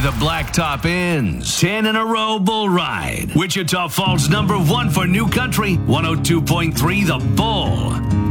the Blacktop ends. 10 in a row bull ride. Wichita Falls #1 for New Country, 102.3 The Bull.